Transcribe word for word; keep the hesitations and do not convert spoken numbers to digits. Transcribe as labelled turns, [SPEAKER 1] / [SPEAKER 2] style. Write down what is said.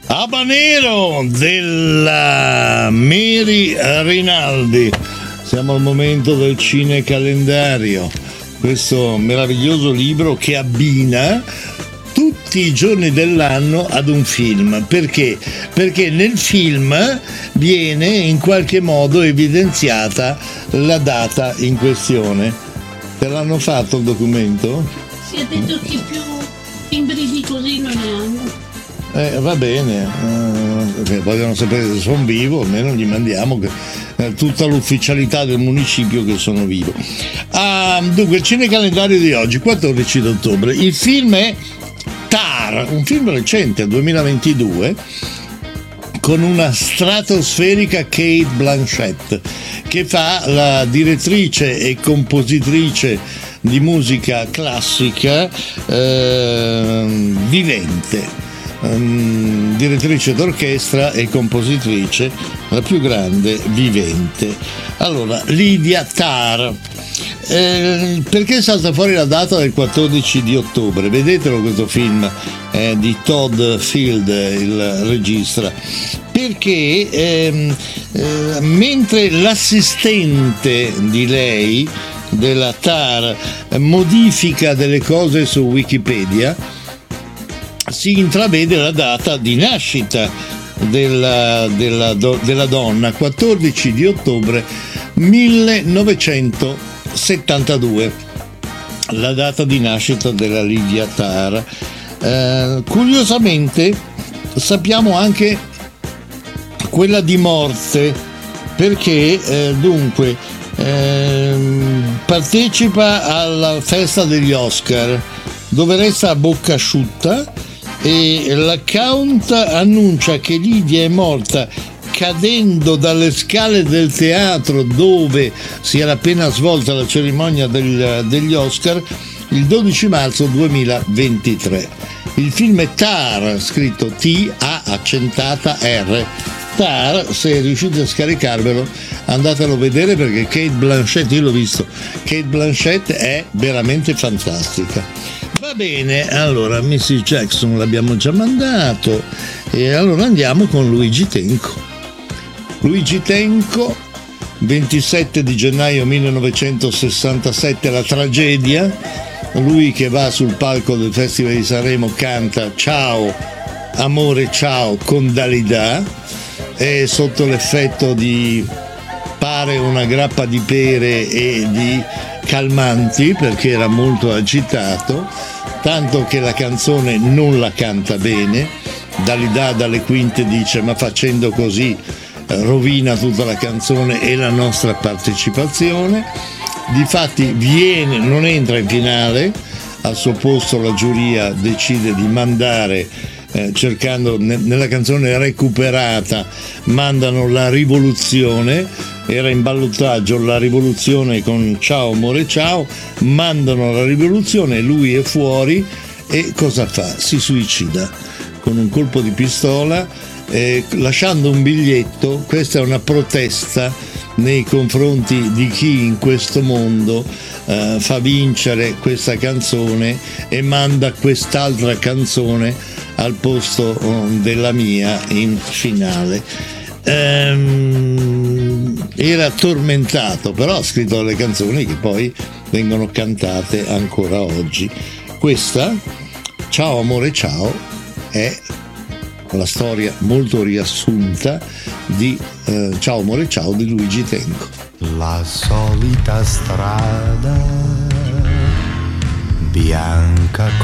[SPEAKER 1] Habanero della Mary Rinaldi. Siamo al momento del cinecalendario, questo meraviglioso libro che abbina tutti i giorni dell'anno ad un film. Perché? Perché nel film viene in qualche modo evidenziata la data in questione. Te l'hanno fatto il documento?
[SPEAKER 2] Si è detto che più timbri di così non ne hanno.
[SPEAKER 1] Eh, va bene, eh, vogliono sapere se sono vivo, almeno gli mandiamo che, eh, tutta l'ufficialità del municipio che sono vivo. Ah, dunque, il cinecalendario di oggi, quattordici ottobre. Il film è Tar, un film recente, duemilaventidue, con una stratosferica Cate Blanchett, che fa la direttrice e compositrice di musica classica eh, vivente. Um, direttrice d'orchestra e compositrice, la più grande vivente. Allora, Lydia Tarr. Eh, perché salta fuori la data del quattordici di ottobre? Vedetelo questo film eh, di Todd Field, il regista. Perché ehm, eh, mentre l'assistente di lei, della Tarr, modifica delle cose su Wikipedia, si intravede la data di nascita della, della, della donna, quattordici di ottobre millenovecentosettantadue, la data di nascita della Lydia Tarr. Eh, curiosamente sappiamo anche quella di morte, perché eh, dunque eh, partecipa alla festa degli Oscar, dove resta a bocca asciutta, e l'account annuncia che Lydia è morta cadendo dalle scale del teatro dove si era appena svolta la cerimonia del, degli Oscar il dodici marzo duemilaventitré. Il film è Tar, scritto T A accentata R. Tar, se riuscite a scaricarvelo andatelo a vedere, perché Cate Blanchett, io l'ho visto, Cate Blanchett è veramente fantastica. Va bene, allora missus Jackson l'abbiamo già mandato, e allora andiamo con Luigi Tenco. Luigi Tenco, ventisette di gennaio millenovecentosessantasette, La tragedia. Lui che va sul palco del Festival di Sanremo canta Ciao amore ciao con Dalida, è sotto l'effetto di, pare, una grappa di pere e di calmanti, perché era molto agitato, tanto che la canzone non la canta bene. Dalida dalle quinte dice: ma facendo così rovina tutta la canzone e la nostra partecipazione. Difatti viene, non entra in finale, al suo posto la giuria decide di mandare, eh, cercando ne, nella canzone recuperata, mandano La rivoluzione. Era in ballottaggio La rivoluzione con Ciao amore ciao, mandano La rivoluzione, lui è fuori e cosa fa? Si suicida con un colpo di pistola, eh, lasciando un biglietto. Questa è una protesta nei confronti di chi in questo mondo eh, fa vincere questa canzone e manda quest'altra canzone al posto oh, della mia in finale. Ehm, era tormentato, però ha scritto delle canzoni che poi vengono cantate ancora oggi. Questa, Ciao amore ciao, è la storia molto riassunta di eh, Ciao amore ciao di Luigi Tenco.
[SPEAKER 3] La solita strada bianca